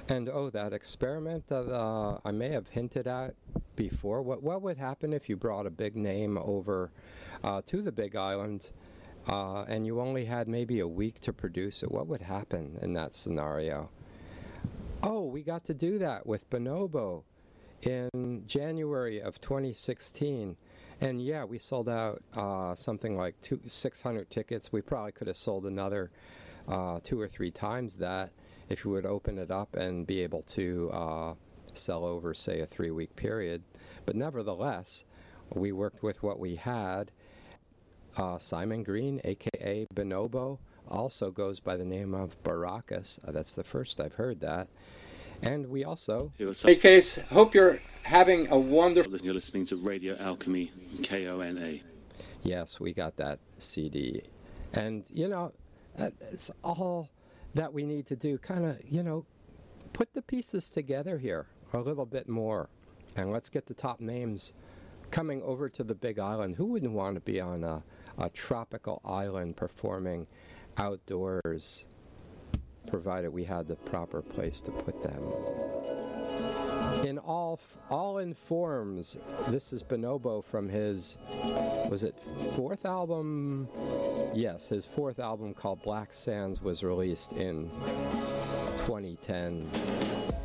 And oh, that experiment that I may have hinted at before. What would happen if you brought a big name over to the Big Island and you only had maybe a week to produce it? What would happen in that scenario? Oh, we got to do that with Bonobo in January of 2016. And yeah, we sold out something like 600 tickets. We probably could have sold another 2 or 3 times that if you would open it up and be able to sell over, say, a 3-week period. But nevertheless, we worked with what we had. Simon Green, a.k.a. Bonobo, also goes by the name of Baracus. That's the first I've heard that. And we also... Hey, Case, hope you're having a wonderful... You're listening to Radio Alchemy, KONA. Yes, we got that CD. And, it's all that we need to do. Kind of, put the pieces together here a little bit more. And let's get the top names coming over to the Big Island. Who wouldn't want to be on a tropical island performing outdoors, provided we had the proper place to put them? In all in forms, this is Bonobo from his, was it 4th album? Yes, his 4th album called Black Sands was released in 2010.